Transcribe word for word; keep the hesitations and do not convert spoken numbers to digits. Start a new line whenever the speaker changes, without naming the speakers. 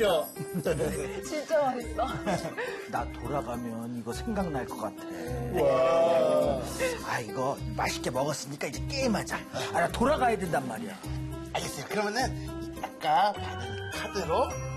맛있죠?
진짜 맛있어.
나 돌아가면 이거 생각날 것 같아.
와.
아, 이거 맛있게 먹었으니까 이제 게임하자. 아, 나 돌아가야 된단 말이야.
알겠어요. 그러면은 아까 받은 카드로